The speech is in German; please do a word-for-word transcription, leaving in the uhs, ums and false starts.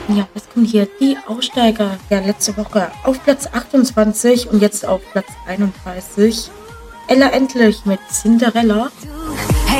Ja, was kommt hier? Die Aussteiger. Ja, letzte Woche auf Platz achtundzwanzig und jetzt auf Platz einunddreißig. Ella Endlich mit Cinderella.